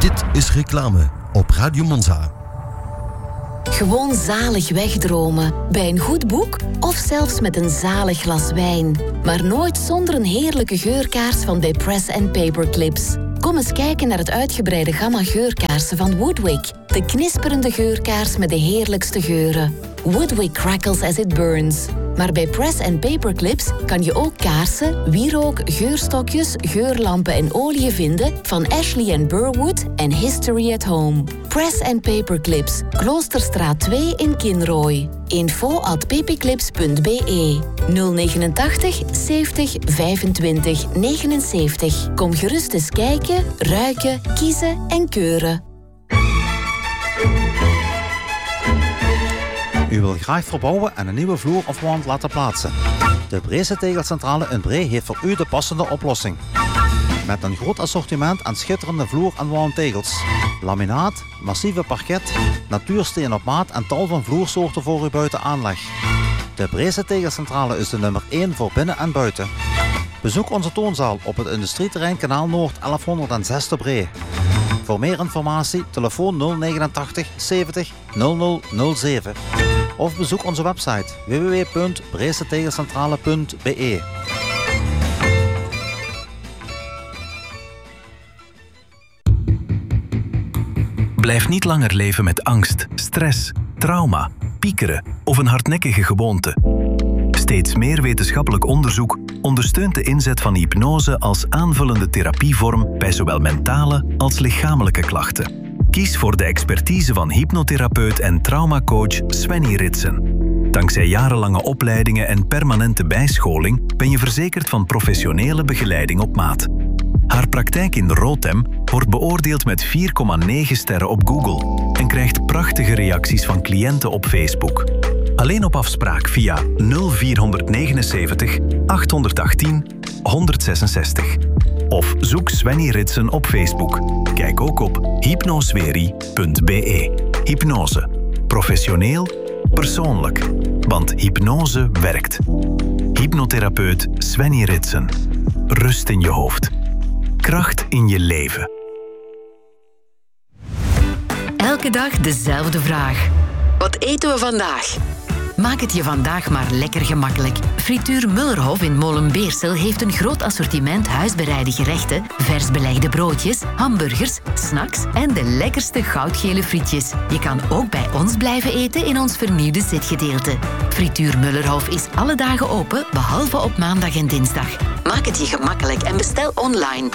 Dit is reclame op Radio Monza. Gewoon zalig wegdromen, bij een goed boek of zelfs met een zalig glas wijn. Maar nooit zonder een heerlijke geurkaars van bij Press & Paperclips. Kom eens kijken naar het uitgebreide gamma geurkaarsen van Woodwick. De knisperende geurkaars met de heerlijkste geuren. Woodwick crackles as it burns. Maar bij Press & Paperclips kan je ook kaarsen, wierook, geurstokjes, geurlampen en oliën vinden van Ashley & Burwood en History at Home. Press & Paperclips, Kloosterstraat 2 in Kinrooi. info@paperclips.be 089 70 25 79. Kom gerust eens kijken, ruiken, kiezen en keuren. U wil graag verbouwen en een nieuwe vloer of wand laten plaatsen. De Breese Tegelcentrale in Bree heeft voor u de passende oplossing. Met een groot assortiment aan schitterende vloer- en wandtegels. Laminaat, massieve parket, natuursteen op maat en tal van vloersoorten voor uw buitenaanleg. De Breese Tegelcentrale is de nummer 1 voor binnen en buiten. Bezoek onze toonzaal op het industrieterrein Kanaal Noord 1106 te Bree. Voor meer informatie telefoon 089 70 0007 of bezoek onze website www.breesetegelcentrale.be. Blijf niet langer leven met angst, stress, trauma, piekeren of een hardnekkige gewoonte. Steeds meer wetenschappelijk onderzoek ondersteunt de inzet van hypnose als aanvullende therapievorm bij zowel mentale als lichamelijke klachten. Kies voor de expertise van hypnotherapeut en traumacoach Svenny Ritsen. Dankzij jarenlange opleidingen en permanente bijscholing ben je verzekerd van professionele begeleiding op maat. Haar praktijk in Rotem wordt beoordeeld met 4,9 sterren op Google en krijgt prachtige reacties van cliënten op Facebook. Alleen op afspraak via 0479 818 166. Of zoek Svenny Ritsen op Facebook. Kijk ook op hypnosweri.be. Hypnose. Professioneel, persoonlijk. Want hypnose werkt. Hypnotherapeut Svenny Ritsen. Rust in je hoofd. Kracht in je leven. Elke dag dezelfde vraag. Wat eten we vandaag? Maak het je vandaag maar lekker gemakkelijk. Frituur Mullerhof in Molenbeersel heeft een groot assortiment huisbereide gerechten, vers belegde broodjes, hamburgers, snacks en de lekkerste goudgele frietjes. Je kan ook bij ons blijven eten in ons vernieuwde zitgedeelte. Frituur Mullerhof is alle dagen open, behalve op maandag en dinsdag. Maak het je gemakkelijk en bestel online.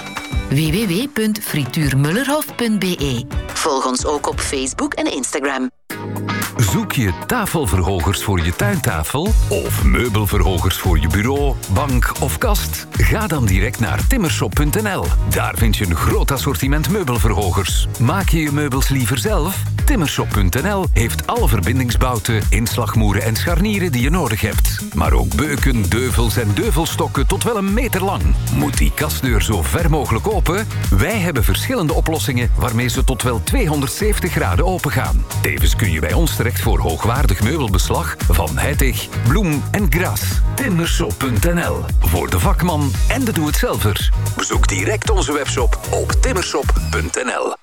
www.frituurmullerhof.be. Volg ons ook op Facebook en Instagram. Zoek je tafelverhogers voor je tuintafel of meubelverhogers voor je bureau, bank of kast? Ga dan direct naar timmershop.nl. Daar vind je een groot assortiment meubelverhogers. Maak je je meubels liever zelf? Timmershop.nl heeft alle verbindingsbouten, inslagmoeren en scharnieren die je nodig hebt. Maar ook beuken, deuvels en deuvelstokken tot wel 1 meter lang. Moet die kastdeur zo ver mogelijk open? Wij hebben verschillende oplossingen waarmee ze tot wel 270 graden open gaan. Tevens kun je bij ons terecht voor hoogwaardig meubelbeslag van Heitig, Bloem en Gras. Timmershop.nl. Voor de vakman en de doe-het-zelver. Bezoek direct onze webshop op timmershop.nl.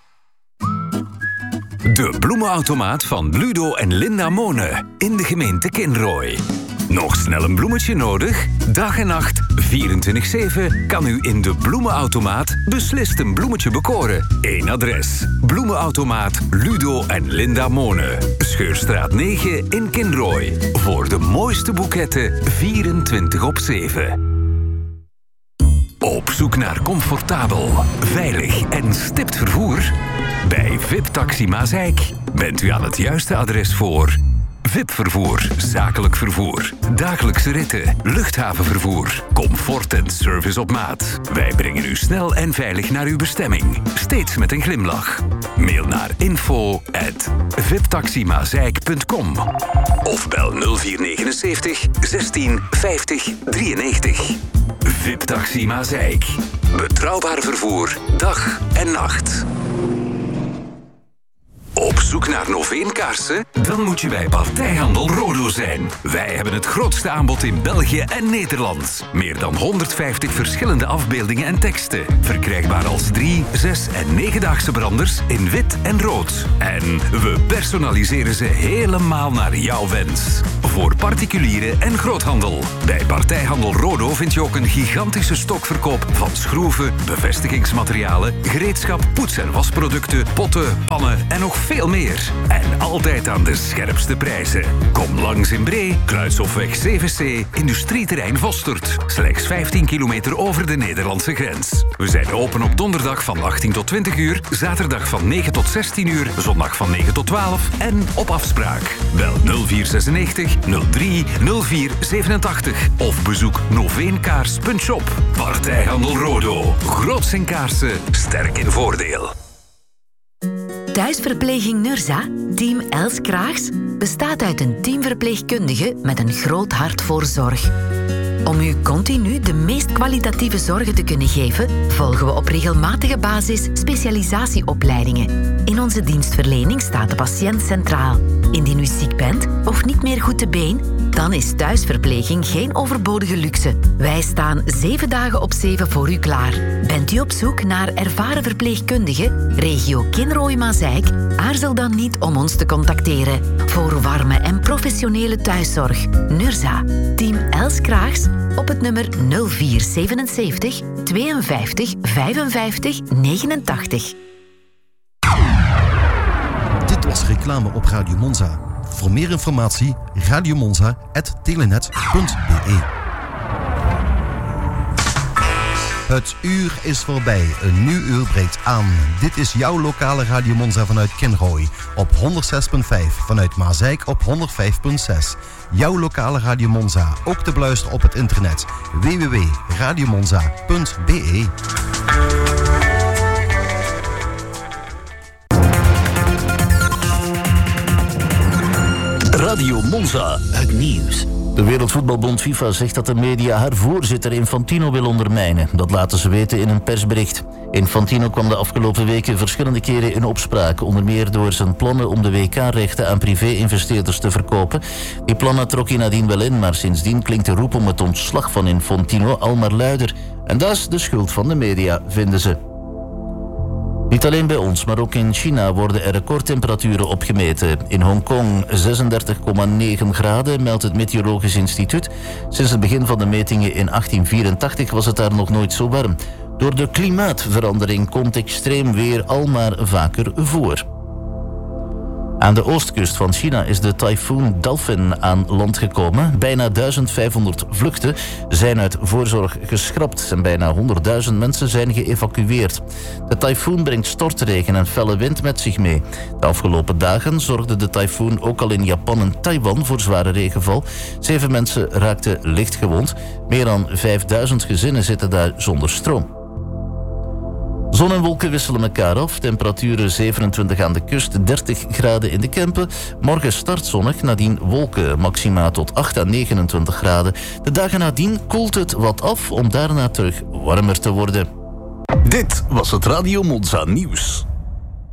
De bloemenautomaat van Ludo en Linda Monen in de gemeente Kinrooi. Nog snel een bloemetje nodig? Dag en nacht, 24/7, kan u in de bloemenautomaat beslist een bloemetje bekoren. Eén adres. Bloemenautomaat Ludo en Linda Monen. Scheurstraat 9 in Kinrooi. Voor de mooiste boeketten 24/7. Op zoek naar comfortabel, veilig en stipt vervoer? Bij VIP Taxi Maaseik bent u aan het juiste adres voor VIP-vervoer, zakelijk vervoer, dagelijkse ritten, luchthavenvervoer, comfort en service op maat. Wij brengen u snel en veilig naar uw bestemming, steeds met een glimlach. Mail naar info@viptaximaaseik.com of bel 0479 16 50 93. VIP Taxi Maaseik. Betrouwbaar vervoer, dag en nacht. Op zoek naar Noveen-kaarsen? Dan moet je bij Partijhandel Rodo zijn. Wij hebben het grootste aanbod in België en Nederland. Meer dan 150 verschillende afbeeldingen en teksten. Verkrijgbaar als 3, 6 en 9-daagse branders in wit en rood. En we personaliseren ze helemaal naar jouw wens. Voor particulieren en groothandel. Bij Partijhandel Rodo vind je ook een gigantische stokverkoop van schroeven, bevestigingsmaterialen, gereedschap, poets- en wasproducten, potten, pannen en nog veel meer. En altijd aan de scherpste prijzen. Kom langs in Bree, Kruishofweg 7C, Industrieterrein Vostert. Slechts 15 kilometer over de Nederlandse grens. We zijn open op donderdag van 18 tot 20 uur, zaterdag van 9 tot 16 uur, zondag van 9 tot 12 en op afspraak. Bel 0496 03 04 87 of bezoek noveenkaars.shop. Partijhandel Rodo. Groots in kaarsen, sterk in voordeel. Thuisverpleging Nurza, team Els Kraags, bestaat uit een teamverpleegkundige met een groot hart voor zorg. Om u continu de meest kwalitatieve zorgen te kunnen geven, volgen we op regelmatige basis specialisatieopleidingen. In onze dienstverlening staat de patiënt centraal. Indien u ziek bent of niet meer goed te been, dan is thuisverpleging geen overbodige luxe. Wij staan 7 dagen op 7 voor u klaar. Bent u op zoek naar ervaren verpleegkundigen, regio Kinrooi-Mazeik? Aarzel dan niet om ons te contacteren. Voor warme en professionele thuiszorg. Nurza, team Els Kraags, op het nummer 0477 52 55 89. Dit was reclame op Radio Monza. Voor meer informatie radiomonza@telenet.be. Het uur is voorbij. Een nieuw uur breekt aan. Dit is jouw lokale Radio Monza vanuit Kinrooi op 106.5. Vanuit Mazeik op 105.6. Jouw lokale Radio Monza. Ook te beluisteren op het internet. www.radiomonza.be. Radio Monza, het nieuws. De Wereldvoetbalbond FIFA zegt dat de media haar voorzitter Infantino wil ondermijnen. Dat laten ze weten in een persbericht. Infantino kwam de afgelopen weken verschillende keren in opspraak. Onder meer door zijn plannen om de WK-rechten aan privé-investeerders te verkopen. Die plannen trok hij nadien wel in, maar sindsdien klinkt de roep om het ontslag van Infantino al maar luider. En dat is de schuld van de media, vinden ze. Niet alleen bij ons, maar ook in China worden er recordtemperaturen opgemeten. In Hongkong 36,9 graden, meldt het Meteorologisch Instituut. Sinds het begin van de metingen in 1884 was het daar nog nooit zo warm. Door de klimaatverandering komt extreem weer al maar vaker voor. Aan de oostkust van China is de tyfoon Dolphin aan land gekomen. Bijna 1500 vluchten zijn uit voorzorg geschrapt en bijna 100.000 mensen zijn geëvacueerd. De tyfoon brengt stortregen en felle wind met zich mee. De afgelopen dagen zorgde de tyfoon ook al in Japan en Taiwan voor zware regenval. 7 mensen raakten licht gewond. Meer dan 5000 gezinnen zitten daar zonder stroom. Zon en wolken wisselen elkaar af. Temperaturen 27 aan de kust, 30 graden in de Kempen. Morgen start zonnig, nadien wolken, maxima tot 8 à 29 graden. De dagen nadien koelt het wat af om daarna terug warmer te worden. Dit was het Radio Monza nieuws.